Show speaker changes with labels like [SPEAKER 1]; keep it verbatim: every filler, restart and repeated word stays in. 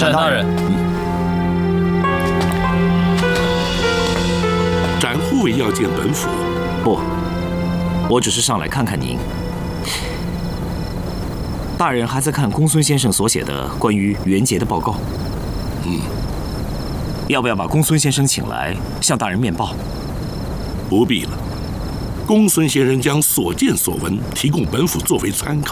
[SPEAKER 1] 战大人。
[SPEAKER 2] 展护卫要见本府。
[SPEAKER 3] 不，我只是上来看看您。大人还在看公孙先生所写的关于元节的报告。
[SPEAKER 2] 嗯。
[SPEAKER 3] 要不要把公孙先生请来向大人面报？
[SPEAKER 2] 不必了。公孙先生将所见所闻提供本府作为参考。